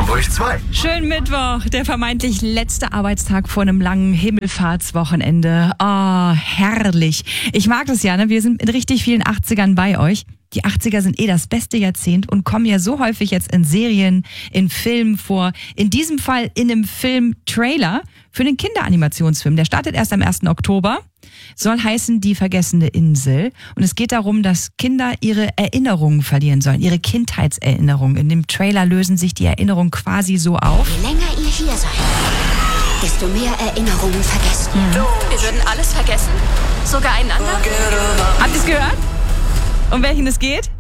Hamburg 2. Schönen Mittwoch, der vermeintlich letzte Arbeitstag vor einem langen Himmelfahrtswochenende. Oh, herrlich. Ich mag das ja, ne? Wir sind in richtig vielen 80ern bei euch. Die 80er sind das beste Jahrzehnt und kommen ja so häufig jetzt in Serien, in Filmen vor. In diesem Fall in einem Film-Trailer für den Kinderanimationsfilm. Der startet erst am 1. Oktober. Soll heißen Die vergessene Insel. Und es geht darum, dass Kinder ihre Erinnerungen verlieren sollen, ihre Kindheitserinnerungen. In dem Trailer lösen sich die Erinnerungen quasi so auf. Je länger ihr hier seid, desto mehr Erinnerungen vergessen. Wir würden alles vergessen. Sogar einander. Habt ihr es gehört? Um welchen es geht?